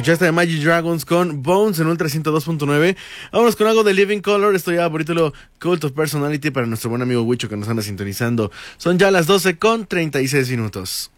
Escuchaste de Magic Dragons con Bones en Ultra 102.9. Vámonos con algo de Living Color. Esto ya por título Cult of Personality para nuestro buen amigo Wicho que nos anda sintonizando. Son ya las 12:36.